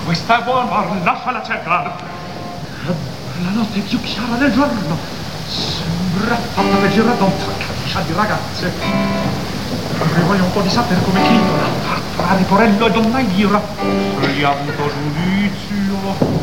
Questa è buona, lasciala cercare. La notte è più chiara del giorno. Sembra fatta per girare da un caccia di ragazze. Mi voglio un po' di sapere come chinola. Tra Riporello e Donna Elvira. Saliamo giudizio.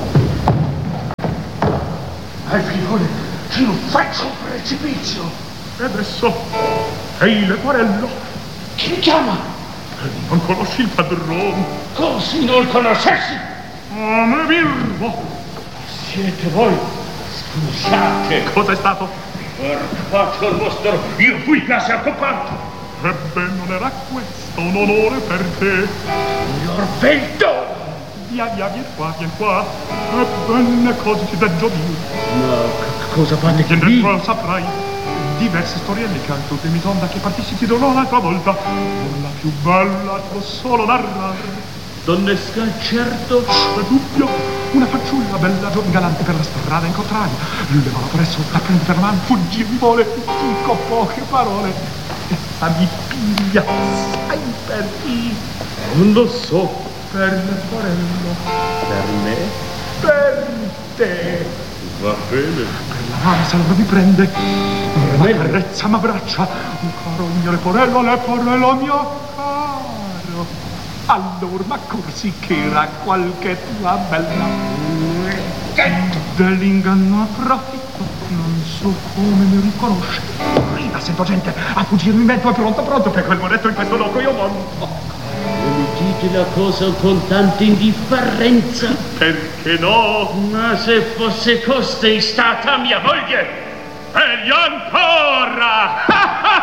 Figlioli, ci non faccio un precipizio. E adesso? Ehi, Leporello. Chi mi chiama? Non conosci il padrone? Come se non conoscessi? Me Virgo. Siete voi? Scusate. Cosa è stato? Porcato il vostro, io fui quasi accompato. Ebbene, non era questo un onore per te. Signor Vento! Via, vieni qua. Ebbene, cosa ti deggio dire? Ma cosa fate Che qui? dentro lo saprai. Diverse storielle che anche te mi sonda che partissi ti dirò un'altra volta. Non la più bella devo solo narrare. Donnesca, certo. C'è dubbio. Una fanciulla bella giovane galante per la strada incontrai. Levava presso, la prende per la mano, fuggì vuole. Dico poche parole. Essa mi piglia. Sai per chi? Non lo so. Per Leporello. Per me? Per te. Va bene. Per la mano se non mi prende. Ma carezza, m'abbraccia. Un caro mio Leporello mio caro. Allora, ma corsi che era qualche tua bella dell'inganno approfitto, non so come mi riconosce. Rida, sento gente a fuggirmi in vento, è pronto, per quel monetto in questo loco io monto. Mi dite la cosa con tanta indifferenza? Perché no? Ma se fosse costei stata mia moglie! Meglio ancora!